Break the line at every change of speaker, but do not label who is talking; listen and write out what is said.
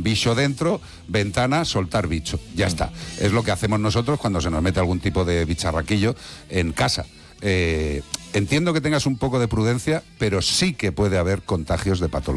bicho dentro, ventana, soltar bicho. Ya está. Es lo que hacemos nosotros cuando se nos mete algún tipo de bicharraquillo en casa. Entiendo que tengas un poco de prudencia, pero sí que puede haber contagios de patología.